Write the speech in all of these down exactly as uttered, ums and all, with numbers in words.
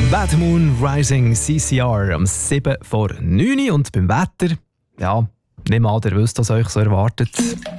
Bad Moon Rising C C R am sieben vor neun und beim Wetter, ja, nehmt an, ihr wisst, was euch so erwartet.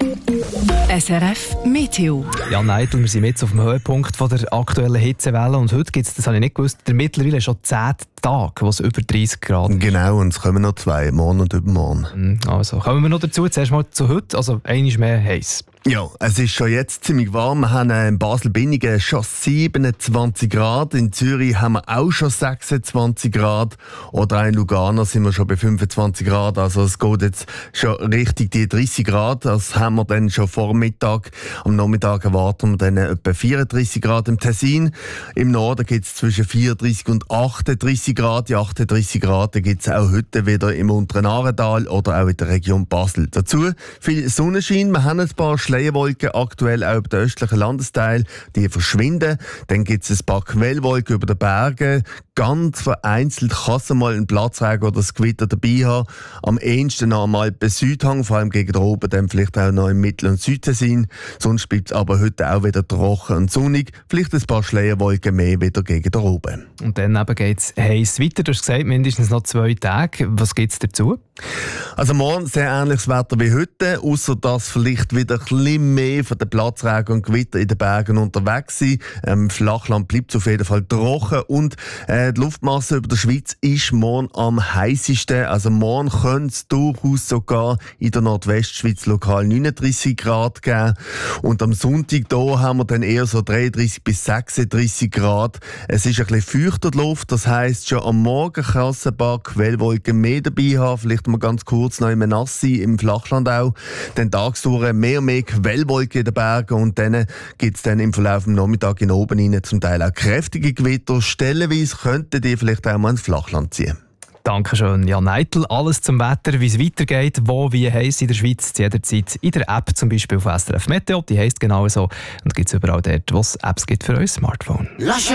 S R F Meteo. Ja, nein, wir sind jetzt auf dem Höhepunkt von der aktuellen Hitzewelle und heute gibt es, das habe ich nicht gewusst, der mittlerweile schon zehn Tage, wo es über dreißig Grad ist. Genau, und es kommen noch zwei, morgen und übermorgen. Also, kommen wir noch dazu, zuerst mal zu heute, also einmal mehr heiß. Ja, es ist schon jetzt ziemlich warm. Wir haben in Basel-Binningen schon siebenundzwanzig Grad. In Zürich haben wir auch schon sechsundzwanzig Grad. Oder in Lugano sind wir schon bei fünfundzwanzig Grad. Also es geht jetzt schon richtig die dreißig Grad. Das haben wir dann schon vor Mittag. Am Nachmittag erwarten wir dann etwa vierunddreißig Grad im Tessin. Im Norden gibt es zwischen vierunddreißig und achtunddreißig Grad. Die achtunddreißig Grad gibt es auch heute wieder im unteren Aartal oder auch in der Region Basel. Dazu viel Sonnenschein. Wir haben ein paar Schleierwolken aktuell auch über den östlichen Landesteil, die verschwinden. Dann gibt es ein paar Quellwolken über den Bergen. Ganz vereinzelt kann es mal einen Platzregen oder das Gewitter dabei haben. Am ehesten noch einmal bei Südhang, vor allem gegen oben, dann vielleicht auch noch im Mittel- und Südtessin. Sonst bleibt es aber heute auch wieder trocken und sonnig. Vielleicht ein paar Schleierwolken mehr wieder gegen oben. Und dann geht es heiß weiter. Du hast gesagt, mindestens noch zwei Tage. Was gibt es dazu? Also morgen sehr ähnliches Wetter wie heute, außer dass vielleicht wieder ein bisschen mehr von den Platzregen und Gewitter in den Bergen unterwegs sind. Ähm, Im Flachland bleibt es auf jeden Fall trocken und äh, die Luftmasse über der Schweiz ist morgen am heißesten. Also morgen könnte es durchaus sogar in der Nordwestschweiz lokal neununddreißig Grad geben. Und am Sonntag da haben wir dann eher so dreiunddreißig bis sechsunddreißig Grad. Es ist ein bisschen feuchter die Luft, das heisst, schon am Morgen kann es ein paar Quellwolken mehr dabei haben. Vielleicht mal ganz kurz noch im Nass sein, im Flachland auch. Dann tagsüber mehr und mehr Quellwolken in den Bergen und dann gibt es dann im Verlauf des Nachmittags in oben rein zum Teil auch kräftige Gewitter. Stellenweise könnten die vielleicht auch mal ins Flachland ziehen. Dankeschön, Jan Neitel. Alles zum Wetter, wie es weitergeht, wo wie heiß in der Schweiz, jederzeit in der App, zum Beispiel auf S R F Meteo. Die heisst genau so und gibt es überall dort, wo es Apps gibt für euer Smartphone.